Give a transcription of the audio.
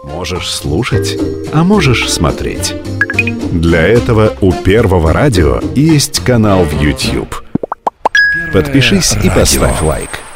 Можешь слушать, а можешь смотреть. Для этого у Первого радио есть канал в YouTube. Подпишись и поставь лайк.